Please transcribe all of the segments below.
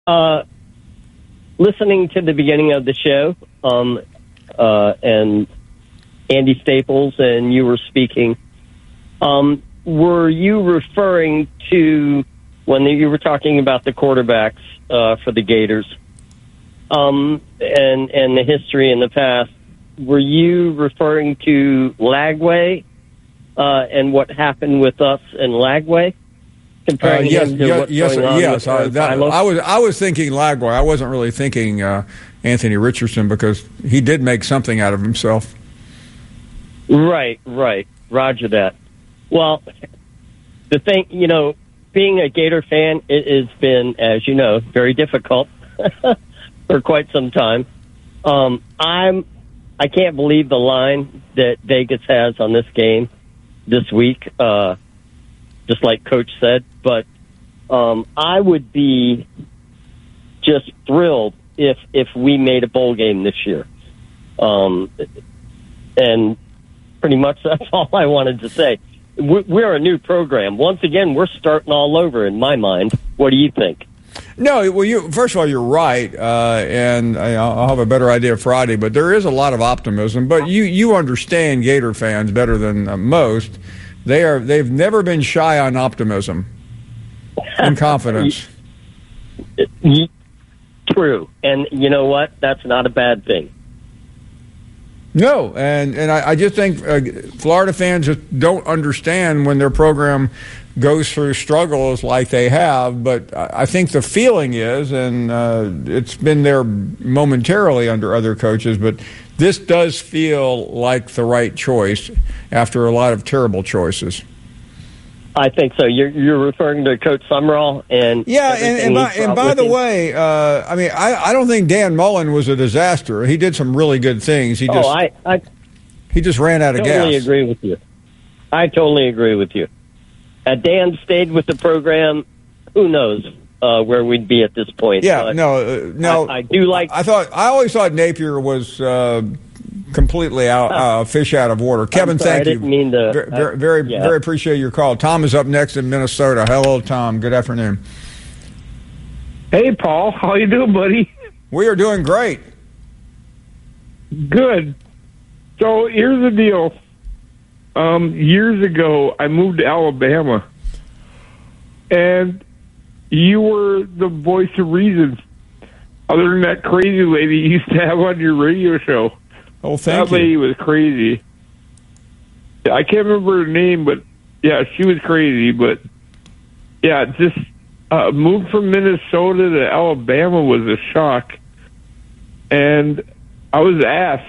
Listening to the beginning of the show, and Andy Staples, and you were speaking, were you referring to when you were talking about the quarterbacks for the Gators, and the history in the past? Were you referring to Lagway and what happened with us in Lagway? Yes. I was thinking Lagway. I wasn't really thinking Anthony Richardson, because he did make something out of himself. Right. Roger that. Well, the thing, being a Gator fan, it has been, as you know, very difficult for quite some time. I can't believe the line that Vegas has on this game this week, just like Coach said. But I would be just thrilled if we made a bowl game this year. And pretty much that's all I wanted to say. We're a new program. Once again, we're starting all over in my mind. What do you think? No, well, first of all, you're right, and I'll have a better idea Friday, but there is a lot of optimism. But you understand Gator fans better than most. They've never been shy on optimism and confidence. True. And you know what? That's not a bad thing. No, and I just think Florida fans just don't understand when their program goes through struggles like they have. But I think the feeling is, and it's been there momentarily under other coaches, but this does feel like the right choice after a lot of terrible choices. I think so. You're referring to Coach Summerall, and by the way, I don't think Dan Mullen was a disaster. He did some really good things. He just ran out of gas. I totally agree with you. Had Dan stayed with the program, who knows where we'd be at this point. Yeah, but I do like. I always thought Napier was completely fish out of water. Kevin, thank you. I didn't mean to. Very appreciate your call. Tom is up next in Minnesota. Hello, Tom. Good afternoon. Hey, Paul. How you doing, buddy? We are doing great. Good. So here's the deal. Years ago, I moved to Alabama, and you were the voice of reason, other than that crazy lady you used to have on your radio show. Oh, thank you. That lady was crazy. I can't remember her name, but yeah, she was crazy. But yeah, just moved from Minnesota to Alabama was a shock. And I was asked,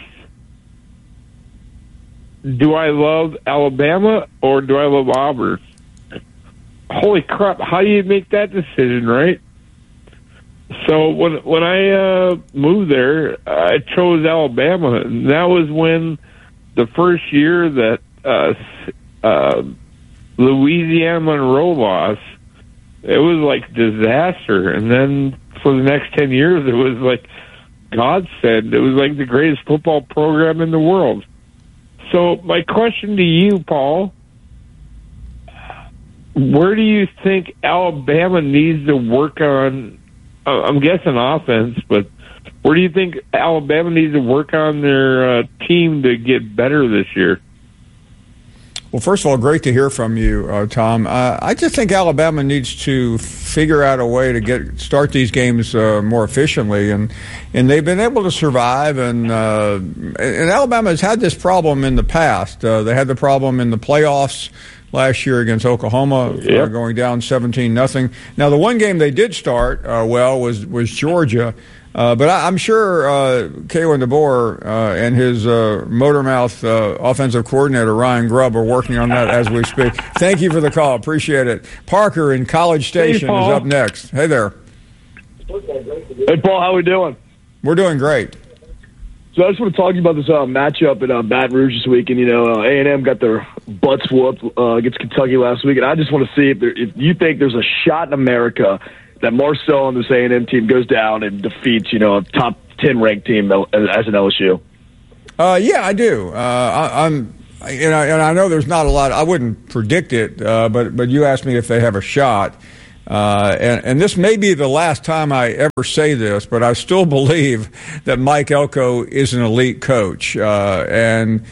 do I love Alabama or do I love Auburn? Holy crap, how do you make that decision, right? So when I moved there, I chose Alabama, and that was when the first year that Louisiana Monroe lost, it was like disaster. And then for the next 10 years, it was like God said, it was like the greatest football program in the world. So my question to you, Paul, where do you think Alabama needs to work on? I'm guessing offense, but where do you think Alabama needs to work on their team to get better this year? Well, first of all, great to hear from you, Tom. I just think Alabama needs to figure out a way to start these games more efficiently, and they've been able to survive. And Alabama has had this problem in the past. They had the problem in the playoffs last year against Oklahoma, going down 17-0. Now, the one game they did start was Georgia. But I'm sure Kalen DeBoer and his motor-mouth offensive coordinator, Ryan Grubb, are working on that as we speak. Thank you for the call. Appreciate it. Parker in College Station is up next. Hey there. Hey, Paul. How we doing? We're doing great. So I just want to talk to you about this matchup in Baton Rouge this week. And, A&M got their butts whooped against Kentucky last week. And I just want to see if you think there's a shot in America that Marcel and this A&M team goes down and defeats, a top 10 ranked team as an LSU. Yeah, I do. And I know there's not a lot. I wouldn't predict it, but you asked me if they have a shot. And this may be the last time I ever say this, but I still believe that Mike Elko is an elite coach. And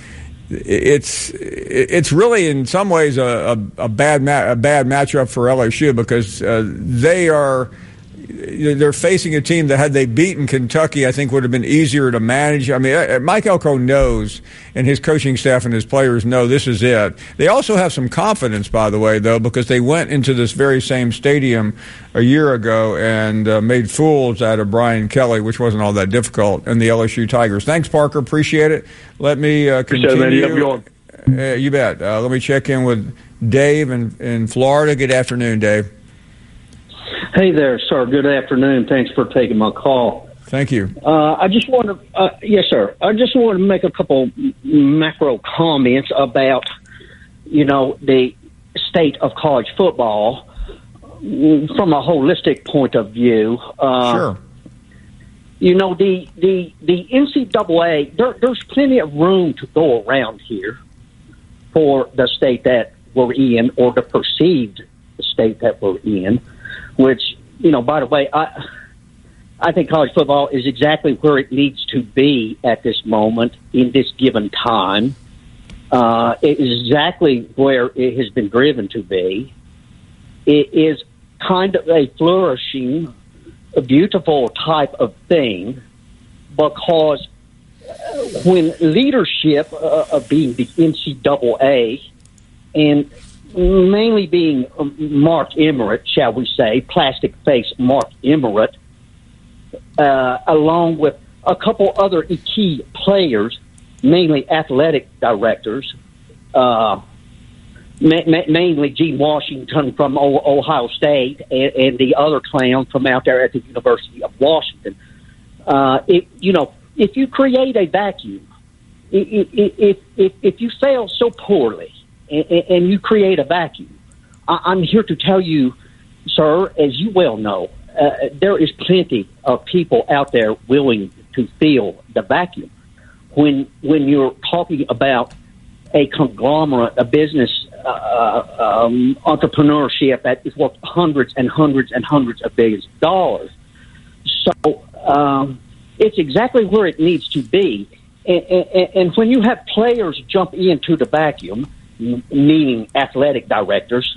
it's really in some ways a bad matchup for LSU because they're facing a team that had they beaten Kentucky, I think would have been easier to manage. I mean, Mike Elko knows, and his coaching staff and his players know this is it. They also have some confidence, by the way, though, because they went into this very same stadium a year ago and made fools out of Brian Kelly, which wasn't all that difficult, and the LSU Tigers. Thanks, Parker. Appreciate it. Let me continue. You bet. Let me check in with Dave in Florida. Good afternoon, Dave. Hey there, sir. Good afternoon. Thanks for taking my call. Thank you. I just want to, yes, sir. I just want to make a couple macro comments about, the state of college football from a holistic point of view. Sure. The NCAA, there's plenty of room to go around here for the state that we're in or the perceived state that we're in. Which, by the way, I think college football is exactly where it needs to be at this moment in this given time. It is exactly where it has been driven to be. It is kind of a flourishing, a beautiful type of thing because when leadership of being the NCAA and mainly being Mark Emmert, shall we say, plastic face Mark Emmert, along with a couple other key players, mainly athletic directors, mainly Gene Washington from Ohio State and the other clown from out there at the University of Washington. If you create a vacuum, if you fail so poorly, and you create a vacuum. I'm here to tell you, sir, as you well know, there is plenty of people out there willing to fill the vacuum. When you're talking about a conglomerate, a business entrepreneurship that is worth hundreds and hundreds and hundreds of billions of dollars. So it's exactly where it needs to be. And when you have players jump into the vacuum, meaning athletic directors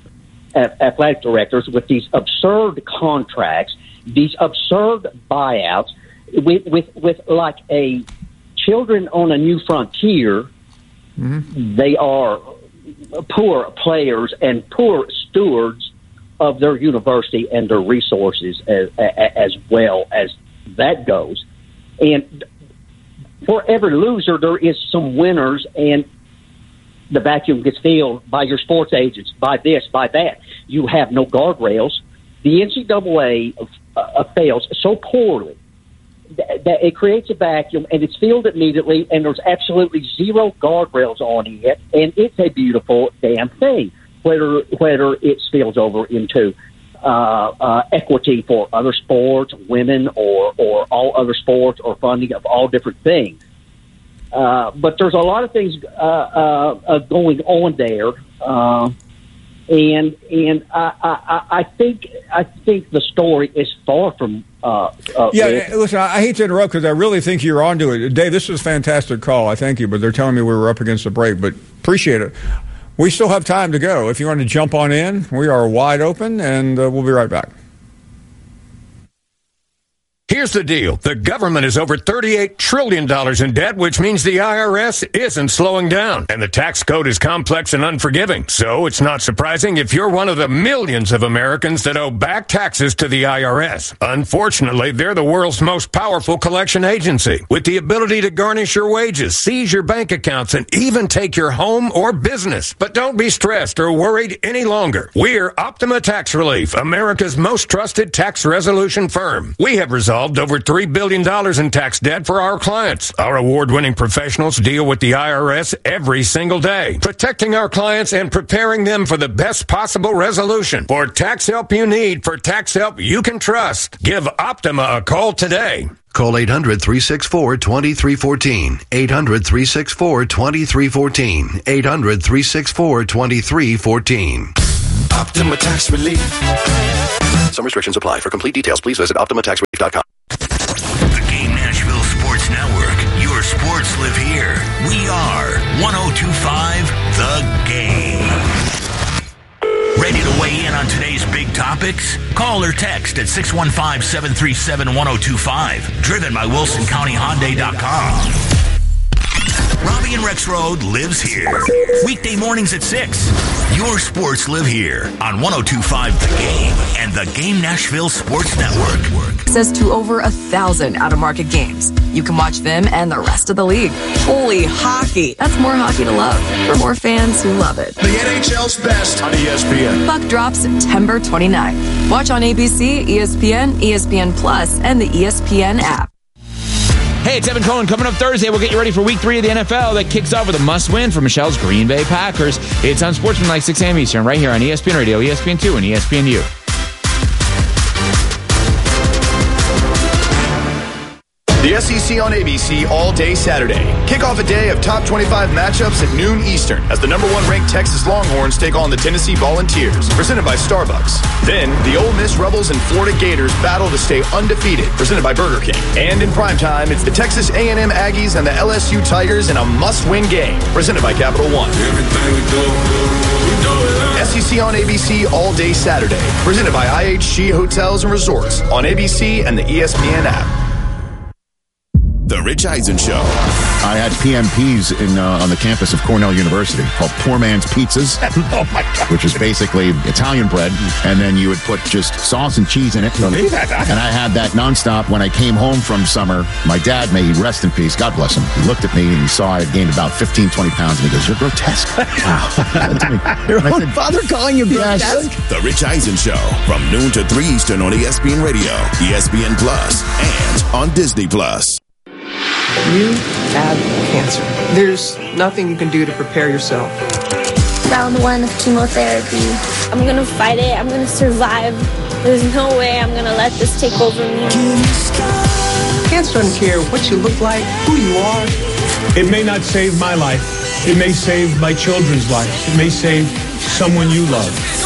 with these absurd contracts, these absurd buyouts, with like a children on a new frontier. Mm-hmm. They are poor players and poor stewards of their university and their resources as well as that goes. And for every loser, there is some winners, and the vacuum gets filled by your sports agents, by this, by that. You have no guardrails. The NCAA fails so poorly that it creates a vacuum, and it's filled immediately, and there's absolutely zero guardrails on it, and it's a beautiful damn thing, whether it spills over into equity for other sports, women, or all other sports, or funding of all different things. But there's a lot of things going on there, and I think the story is far from. Listen, I hate to interrupt because I really think you're onto it, Dave. This is a fantastic call. I thank you, but they're telling me we were up against the break. But appreciate it. We still have time to go. If you want to jump on in, we are wide open, and we'll be right back. Here's the deal. The government is over $38 trillion in debt, which means the IRS isn't slowing down. And the tax code is complex and unforgiving. So it's not surprising if you're one of the millions of Americans that owe back taxes to the IRS. Unfortunately, they're the world's most powerful collection agency, with the ability to garnish your wages, seize your bank accounts, and even take your home or business. But don't be stressed or worried any longer. We're Optima Tax Relief, America's most trusted tax resolution firm. We have resolved over $3 billion in tax debt for our clients. Our award-winning professionals deal with the IRS every single day, protecting our clients and preparing them for the best possible resolution. For tax help you need, for tax help you can trust, give Optima a call today. Call 800-364-2314. 800-364-2314. 800-364-2314. Optima Tax Relief. Some restrictions apply. For complete details, please visit OptimaTaxRelief.com. The Game Nashville Sports Network. Your sports live here. We are 102.5 The Game. Ready to weigh in on today's big topics? Call or text at 615-737-1025. Driven by WilsonCountyHyundai.com. Robbie and Rex Road lives here. Weekday mornings at 6. Your sports live here on 102.5 The Game and the Game Nashville Sports Network. Access to over 1,000 out-of-market games. You can watch them and the rest of the league. Holy hockey. That's more hockey to love for more fans who love it. The NHL's best on ESPN. Puck drops September 29th. Watch on ABC, ESPN, ESPN Plus, and the ESPN app. Hey, it's Evan Cohen. Coming up Thursday, we'll get you ready for Week 3 of the NFL that kicks off with a must-win for Michelle's Green Bay Packers. It's on Sportsmanlike 6 a.m. Eastern, right here on ESPN Radio, ESPN2, and ESPNU. The SEC on ABC all day Saturday. Kick off a day of top 25 matchups at noon Eastern as the number 1 ranked Texas Longhorns take on the Tennessee Volunteers, presented by Starbucks. Then, the Ole Miss Rebels and Florida Gators battle to stay undefeated, presented by Burger King. And in primetime, it's the Texas A&M Aggies and the LSU Tigers in a must-win game, presented by Capital One. Everything we do it. SEC on ABC all day Saturday, presented by IHG Hotels and Resorts on ABC and the ESPN app. The Rich Eisen Show. I had PMPs on the campus of Cornell University called Poor Man's Pizzas, Oh, my God. which is basically Italian bread, and then you would put just sauce and cheese in it. And I had that nonstop. When I came home from summer, my dad, may he rest in peace, God bless him, he looked at me and he saw I had gained about 15, 20 pounds, and he goes, "You're grotesque." Wow. Your own father calling you grotesque? The Rich Eisen Show from noon to 3 Eastern on ESPN Radio, ESPN Plus, and on Disney Plus. You have cancer. There's nothing you can do to prepare yourself. Round 1 of chemotherapy. I'm going to fight it. I'm going to survive. There's no way I'm going to let this take over me. Cancer doesn't care what you look like, who you are. It may not save my life. It may save my children's lives. It may save someone you love.